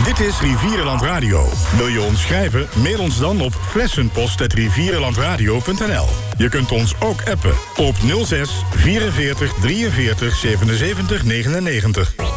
Dit is Rivierenland Radio. Wil je ons schrijven? Mail ons dan op flessenpost@rivierenlandradio.nl. Je kunt ons ook appen op 06 44 43 77 99.